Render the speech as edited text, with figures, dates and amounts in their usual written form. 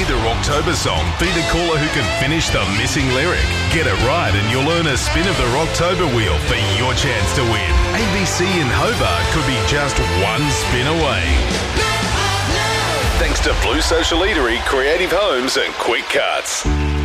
the Rocktober song, be the caller who can finish the missing lyric. Get it right and you'll earn a spin of the Rocktober wheel for your chance to win. ABC in Hobart could be just one spin away. Thanks to Blue Social Eatery, Creative Homes and Quick Cuts.